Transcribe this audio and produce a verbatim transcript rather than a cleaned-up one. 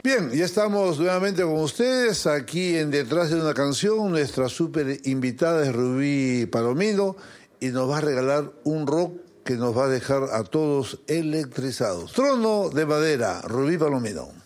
Bien, ya estamos nuevamente con ustedes aquí en Detrás de una Canción. Nuestra súper invitada es Rubí Palomino y nos va a regalar un rock que nos va a dejar a todos electrizados. Trono de Madera, Rubí Palomino.